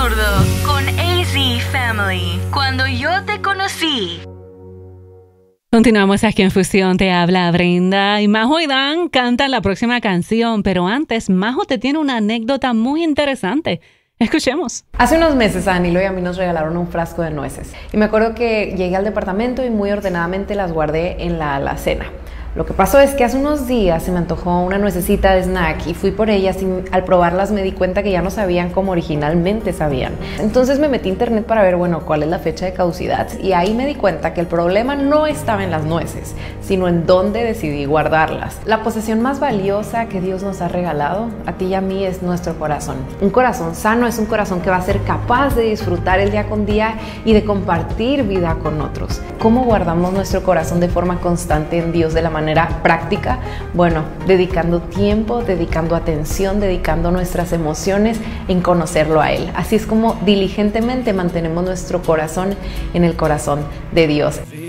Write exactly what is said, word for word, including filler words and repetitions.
Zurdo con A Z Family. Cuando yo te conocí. Continuamos aquí en Fusión, te habla Brenda y Majo y Dan cantan la próxima canción, pero antes Majo te tiene una anécdota muy interesante. Escuchemos. Hace unos meses a Danilo y a mí nos regalaron un frasco de nueces y me acuerdo que llegué al departamento y muy ordenadamente las guardé en la alacena. Lo que pasó es que hace unos días se me antojó una nuececita de snack y fui por ellas y al probarlas me di cuenta que ya no sabían como originalmente sabían. Entonces me metí a internet para ver, bueno, cuál es la fecha de caducidad y ahí me di cuenta que el problema no estaba en las nueces, sino en dónde decidí guardarlas. La posesión más valiosa que Dios nos ha regalado a ti y a mí es nuestro corazón. Un corazón sano es un corazón que va a ser capaz de disfrutar el día con día y de compartir vida con otros. ¿Cómo guardamos nuestro corazón de forma constante en Dios de la manera práctica? Bueno, dedicando tiempo, dedicando atención, dedicando nuestras emociones en conocerlo a Él. Así es como diligentemente mantenemos nuestro corazón en el corazón de Dios.